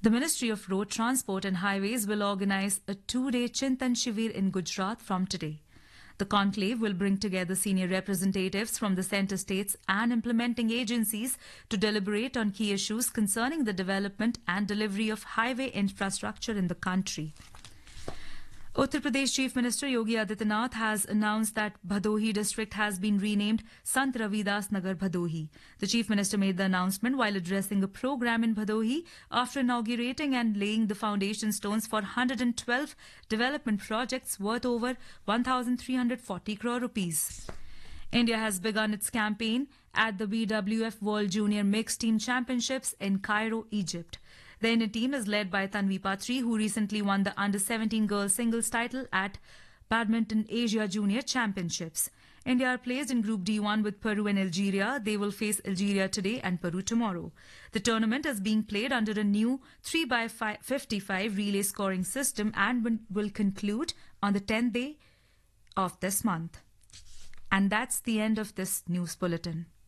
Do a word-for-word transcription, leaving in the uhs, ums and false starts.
The Ministry of Road Transport and Highways will organize a two-day Chintan Shivir in Gujarat from today. The conclave will bring together senior representatives from the centre states and implementing agencies to deliberate on key issues concerning the development and delivery of highway infrastructure in the country. Uttar Pradesh Chief Minister Yogi Adityanath has announced that Bhadohi district has been renamed Sant Ravidas Nagar Bhadohi. The Chief Minister made the announcement while addressing a program in Bhadohi after inaugurating and laying the foundation stones for one hundred twelve development projects worth over one thousand three hundred forty crore rupees. India has begun its campaign at the B W F World Junior Mixed Team Championships in Cairo, Egypt. The Indian team is led by Tanvi Patri, who recently won the under seventeen girls singles title at Badminton Asia Junior Championships. India are placed in Group D one with Peru and Algeria. They will face Algeria today and Peru tomorrow. The tournament is being played under a new three by fifty-five relay scoring system and will conclude on the tenth day of this month. And that's the end of this news bulletin.